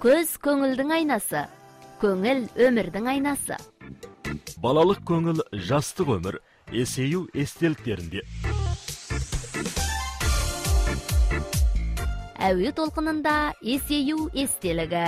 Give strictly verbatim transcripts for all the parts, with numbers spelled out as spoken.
Көз көңілдің айнасы, көңіл өмірдің айнасы. Балалық көңіл жастық өмір, есею естеліктерінде. Әуе толқынында есею естелігі.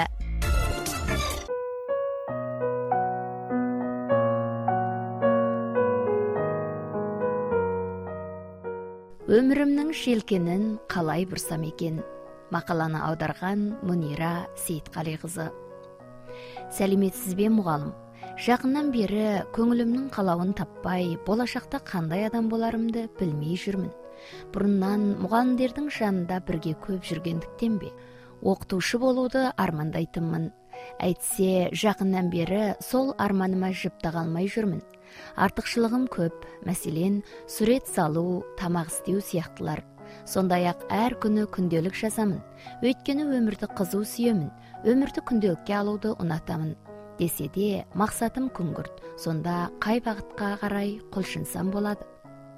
Өмірімнің шелкенін қалай бұрсам екен. Мақаланы аударған Мұнира Сейітқалиқызы. Сәлеметсіз бе мұғалім? Жақыннан бері көңілімнің қалауын таппай, болашақта қандай адам боларымды білмей жүрмін. Бұрыннан мұғалімдердің жанында бірге көп жүргендіктен бе? Оқытушы болуды армандайтынмын. Әйтсе, жақыннан бері сол арманыма жіпті қалмай жүрмін. Артықшылығым көп, мәселен, сурет салу, тамақ істеу сияқтылар. Сондай-ақ әр күні күнделік жазамын. Өйткені өмірді қызу сүйемін, өмірді күнделікке алуды ұнатамын. Десе де, мақсатым күңгірт, сонда қай бағытқа қарай құлшынсам болады.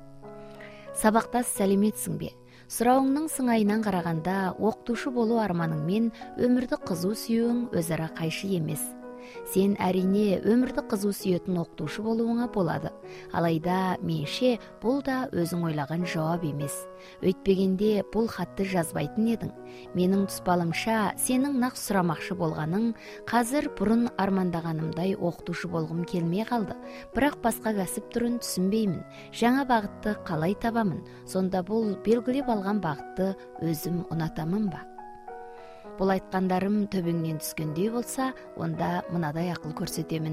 Сабақтас сәлеметсің бе? Сұрауыңның сыңайынан қарағанда, оқытушы болу арманыңмен өмірді қызу сүюің өзара қайшы емес. Сен әрине өмірді қызу сүйетін оқытушы болуыңа болады. Алайда менше бұл да өзің ойлаған жауап емес. Өйтпегенде бұл хатты жазбайтын едің. Менің тұспалымша сенің нақ сұрамақшы болғаның, қазір бұрын армандағанымдай оқытушы болғым келмей қалды. Бірақ басқа кәсіп түрін түсінбеймін. Жаңа бағытты қалай табамын? Сонда бұл белгілеп алған бағытты өзім ұнатамын ба? Бұл айтқандарым төбеңнен түскендей болса, онда мынадай ақыл көрсетемін.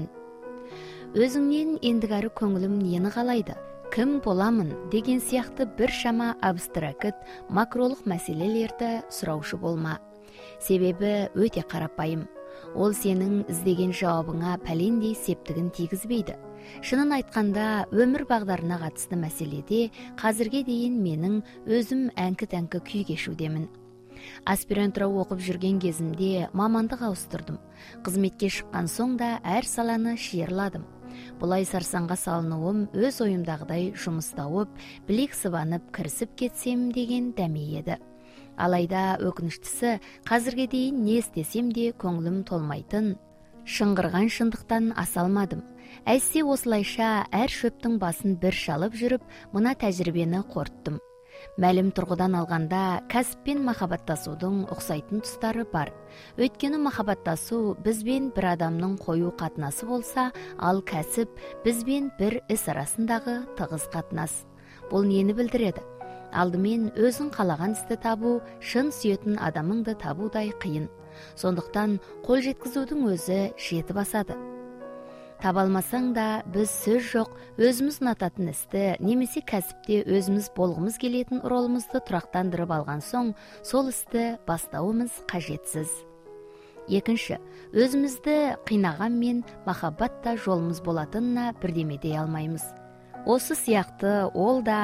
Өзіңнен ендігәрі көңілім нені қалайды? Кім боламын деген сияқты бір шама абстракт, макролық мәселелерді сұраушы болма. Себебі өте қарапайым. Ол сенің іздеген жауабыңа пәлендей септігін тигізбейді. Шынын айтқанда, өмір бағдарына қатысты мәселеде қазірге дейін менің өзім әңкі-тәңкі күй кешудемін. Аспирантура оқып жүрген кезімде мамандық ауыстырдым. Қызметке шыққан соң да әр саланы шиырладым. Бұлай сарсаңға салынуым өз ойымдағыдай жұмыс тауып, білек сыбанып кірісіп кетсем деген дәме еді. Алайда өкініштісі, қазірге дейін не істесем де көңілім толмайтын, шыңғырған шындықтан аса алмадым. Әйтсе осылайша әр шөптің басын бір шалып жүріп, мына тәжірибені қорыттым. Мәлім тұрғыдан алғанда, кәсіппен махаббаттасудың ұқсайтын тұстары бар. Өйткені махаббаттасу бізбен бір адамның қою қатынасы болса, ал кәсіп бізбен бір іс арасындағы тығыз қатынас. Бұл нені білдіреді? Алдымен өзің қалаған істі табу, шын сүйетін адамыңды табудай қиын. Сондықтан қол жеткізудің өзі жеті басады. Табалмасаң да біз сөз жоқ, өзіміз ұнататын істі, немесе кәсіпте өзіміз болғымыз келетін ролымызды тұрақтандырып алған соң, сол істі бастауымыз қажетсіз. Екінші, өзімізді қинағанмен махаббатта жолымыз болатынына бірдеме дей алмаймыз. Осы сияқты ол да